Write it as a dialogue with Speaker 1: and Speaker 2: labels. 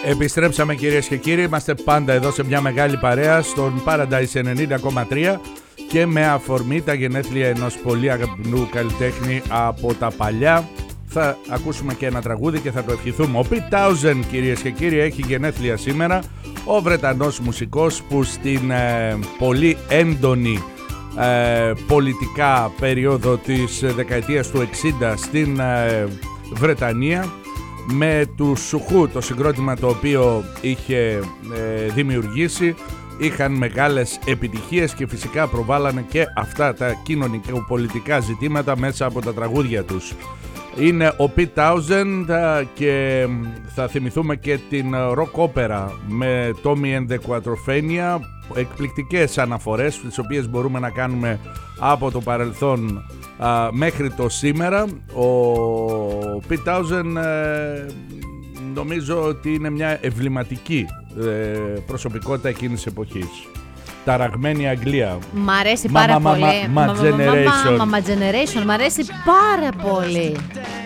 Speaker 1: Επιστρέψαμε κυρίες και κύριοι, είμαστε πάντα εδώ σε μια μεγάλη παρέα στον Paradise 90,3 και με αφορμή τα γενέθλια ενός πολύ αγαπητού καλλιτέχνη από τα παλιά θα ακούσουμε και ένα τραγούδι και θα το ευχηθούμε. Ο Pete Townshend, κυρίες και κύριοι, έχει γενέθλια σήμερα. Ο Βρετανός μουσικός που στην πολύ έντονη πολιτικά περίοδο της δεκαετίας του 60 στην Βρετανία, με του Σουχού, το συγκρότημα το οποίο είχε δημιουργήσει, είχαν μεγάλες επιτυχίες και φυσικά προβάλλανε και αυτά τα κοινωνικο-πολιτικά ζητήματα μέσα από τα τραγούδια τους. Είναι ο Pete Townshend και θα θυμηθούμε και την rock opera με Tommy and the Quadrophenia, εκπληκτικές αναφορές τις οποίες μπορούμε να κάνουμε από το παρελθόν μέχρι το σήμερα. Ο Pete Townshend νομίζω ότι είναι μια εμβληματική προσωπικότητα εκείνης της εποχής. Ταραγμένη Αγγλία.
Speaker 2: Μ' αρέσει πάρα πολύ.
Speaker 1: Generation.
Speaker 2: Mama Generation. Μ' αρέσει πάρα πολύ.